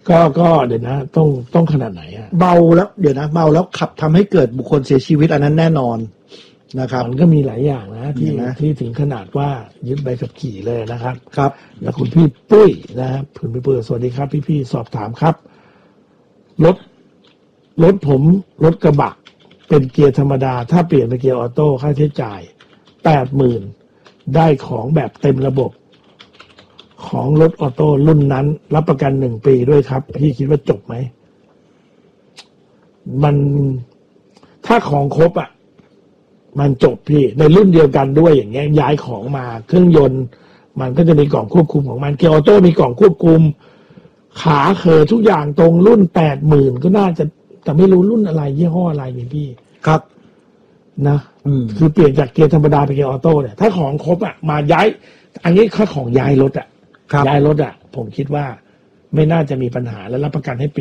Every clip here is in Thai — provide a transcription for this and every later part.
ก็เดี๋ยวนะต้องขนาดไหนฮะเมาแล้วเดี๋ยวนะเมาแล้วขับทำให้เกิดบุคคลเสียชีวิตอันนั้นแน่นอนนะครับมันก็มีหลายอย่างนะที่ถึงขนาดว่ายึดใบขับขี่เลยนะครับครับแล้วคุณพี่ปุ้ยนะครับคุณพี่ปุ้ยสวัสดีครับพี่สอบถามครับรถผมรถกระบะเป็นเกียร์ธรรมดาถ้าเปลี่ยนเป็นเกียร์ออโต้ค่าใช้จ่าย 80,000 ได้ของแบบเต็มระบบของรถออโต้รุ่นนั้นรับประกัน1 ปีด้วยครับพี่คิดว่าจบไหมมันถ้าของครบอ่ะมันจบพี่ในรุ่นเดียวกันด้วยอย่างเงี้ยย้ายของมาเครื่องยนต์มันก็จะมีกล่องควบคุมของมันเกียร์ออโต้มีกล่องควบคุมขาเขอทุกอย่างตรงรุ่น 80,000 ก็น่าจะแต่ไม่รู้รุ่นอะไรยี่ห้ออะไรนี่พี่ครับนะคือเปลี่ยนจากเกียร์ธรรมดาเป็นเกียร์ออโต้เนี่ยถ้าของครบอ่ะมาย้ายอันนี้ค่าของย้ายรถอ่ะย้ายรถอ่ะผมคิดว่าไม่น่าจะมีปัญหาและรับประกันให้ปี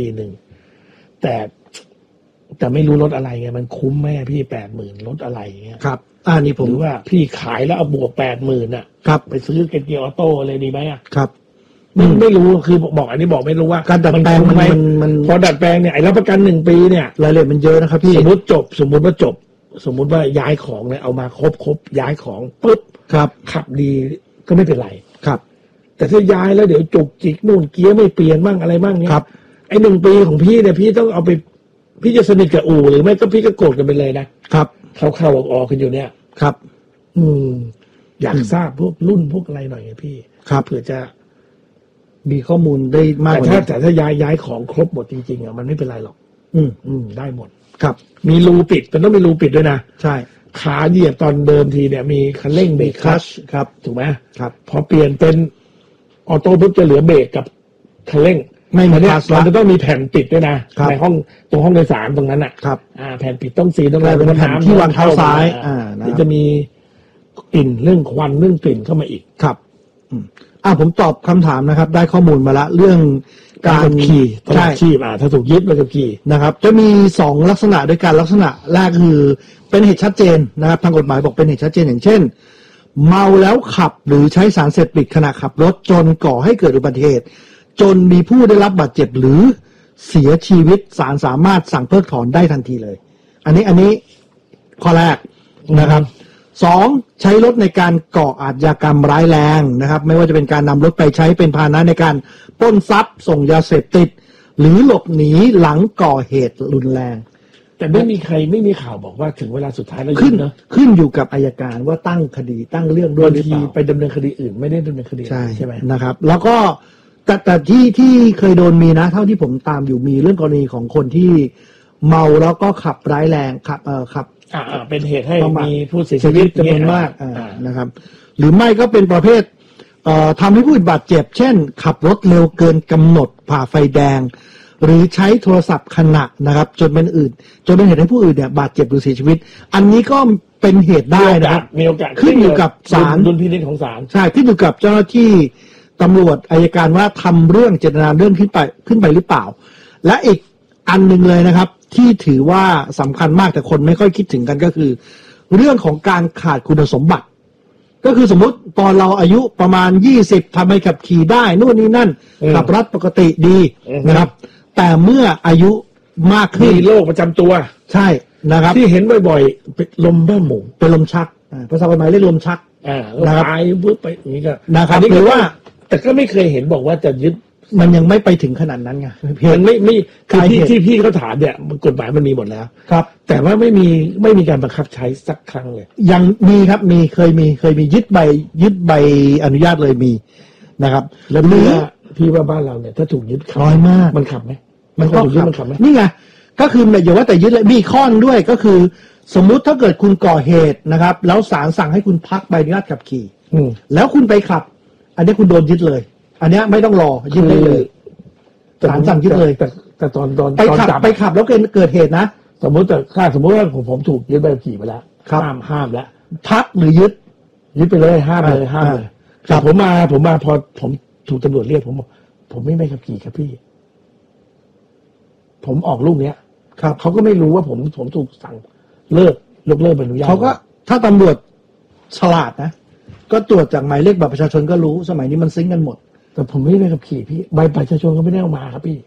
1แต่ไม่รู้รถอะไรไงมันคุ้มไหมพี่ 80,000 รถอะไรเงี้ยครับนี่ผมหรือว่าพี่ขายแล้วเอาบวก 80,000 อ่ะครับไปซื้อเกียร์ออโต้เลยดีไหมอ่ะครับไม่รู้คือบอกอันนี้บอกไม่รู้ว่าการดัดแปลงมันพอดัดแปลงเนี่ยไอ้รับประกัน1 ปีเนี่ยรายละเอียดมันเยอะนะครับพี่สมมติว่าย้ายของเนี่ยเอามาครบย้ายของปุ๊บครับขับดีก็ไม่เป็นไรครับแต่ถ้าย้ายแล้วเดี๋ยวจุกจิกนู่นเกียร์ไม่เปลี่ยนบ้างอะไรบ้างเนี่ยไอ้1 ปีของพี่เนี่ยพี่ต้องเอาไปพี่จะสนิทกับอู่หรือไม่ก็พี่ก็โกรธกันไปเลยนะครับเข้าออกกันอยู่เนี่ยครับอยากทราบพวกรุ่นพวกอะไรหน่อยไงพี่ครับเผื่อจะมีข้อมูลได้มากกว่านี้แต่ถ้าย้ายของครบหมดจริงๆอ่ะมันไม่เป็นไรหรอกได้หมดครับมีรูปิดมันต้องมีรูปิดด้วยนะใช่ขาเหยียบตอนเดิมทีเนี่ยมีคันเร่งเบรกคลัตช์ครับถูกไหมครับพอเปลี่ยนเป็นออโต้ปุ๊บจะเหลือเบรกกับคันเร่งไม่มีเนี่ยมันจะต้องมีแผ่นปิดด้วยนะในห้องตรงห้องโดยสารตรงนั้นอ่ะครับแผ่นปิดต้องสีต้องอะไรเป็นแผ่นที่วางเท้าซ้ายจะมีกลิ่นเรื่องควันเรื่องกลิ่นเข้ามาอีกครับผมตอบคำถามนะครับได้ข้อมูลมาละเรื่องการขี่ตลอดชีพถ้าถูกยึดใบขับขี่นะครับจะมี2ลักษณะด้วยกันลักษณะแรกคือเป็นเหตุชัดเจนนะครับทางกฎหมายบอกเป็นเหตุชัดเจนอย่างเช่นเมาแล้วขับหรือใช้สารเสพติดขณะขับรถจนก่อให้เกิดอุบัติเหตุจนมีผู้ได้รับบาดเจ็บหรือเสียชีวิตศาลสามารถสั่งเพิกถอนได้ทันทีเลยอันนี้ข้อแรกนะครับ2ใช้รถในการก่ออาชญากรรมร้ายแรงนะครับไม่ว่าจะเป็นการนำรถไปใช้เป็นพาหนะในการปล้นทรัพย์ส่งยาเสพติดหรือหลบหนีหลังก่อเหตุรุนแรงแต่ไม่มีข่าวบอกว่าถึงเวลาสุดท้ายแล้วขึ้นอยู่กับอัยการว่าตั้งคดีตั้งเรื่องด้วยหรือเปล่าไปดำเนินคดีอื่นไม่ได้ดำเนินคดีใช่ไหมนะครับแล้วก็แต่ที่เคยโดนมีนะเท่าที่ผมตามอยู่มีเรื่องกรณีของคนที่เมาแล้วก็ขับร้ายแรงขับเป็นเหตุให้มีผู้เสียชีวิตจำนวนมากนะครับหรือไม่ก็เป็นประเภททำให้ผู้อื่นบาดเจ็บเช่นขับรถเร็วเกินกำหนดผ่าไฟแดงหรือใช้โทรศัพท์ขณะนะครับจนเป็นเหตุให้ผู้อื่นเนี่ยบาดเจ็บหรือเสียชีวิตอันนี้ก็เป็นเหตุได้นะครับมีโอกาสขึ้นอยู่กับศาลดุลพินิจของศาลใช่ขึ้นอยู่กับเจ้าหน้าที่ตำรวจอัยการว่าทำเรื่องเจตนาเรื่องขึ้นไปหรือเปล่าและอีกอันหนึ่งเลยนะครับที่ถือว่าสำคัญมากแต่คนไม่ค่อยคิดถึงกันก็คือเรื่องของการขาดคุณสมบัติก็คือสมมุติตอนเราอายุประมาณ20ทำใบขับขี่ได้นู่นนี่นั่นขับรถปกติดีนะครับแต่เมื่ออายุมากขึ้นมีโรคประจำตัวใช่นะครับที่เห็นบ่อยๆเป็นลมบ้าหมูเป็นลมชักภาษากฎหมายเรียกลมชักนะครับตายปุ๊บไปอย่างนี้ก็นะครับหรือว่าแต่ก็ไม่เคยเห็นบอกว่าจะยึดมันยังไม่ไปถึงขนาดนั้นไงมันไม่คือที่พี่เขาถามเนี่ยกฎหมายมันมีหมดแล้วครับแต่ว่าไม่มีการบังคับใช้สักครั้งเลยยังมีครับเคยมียึดใบอนุญาตเลยมีนะครับแล้วพี่ว่าบ้านเราเนี่ยถ้าถูกยึดน้อยมากมันขับไหมมันก็ขับนี่ไงก็คืออย่าว่าแต่ยึดเลยมีข้อด้วยก็คือสมมุติถ้าเกิดคุณก่อเหตุนะครับแล้วศาลสั่งให้คุณพักใบอนุญาตขับขี่แล้วคุณไปขับอันนี้คุณโดนยึดเลยอันนี้ไม่ต้องรอยึดได้เลยศาลสั่งยึดเลยแต่ตอนไปขับแล้วเกิดเหตุนะสมมติว่าผมถูกยึดใบขับขี่ไปแล้วห้ามแล้วพักหรือยึดไปเลยห้ามเลยแต่ผมมาพอผมถูกตำรวจเรียกผมไม่ใบขับขี่ครับพี่ผมออกลูกเนี้ยครับเขาก็ไม่รู้ว่าผมถูกสั่งยกเลิกใบอนุญาตเขาก็ถ้าตำรวจฉลาดนะก็ตรวจจากหมายเลขบัตรประชาชนก็รู้สมัยนี้มันซิงค์กันหมดแต่ผมไม่ได้ขับขี่พี่ใบประชาชนก็ไม่ได้เอามาครับพี่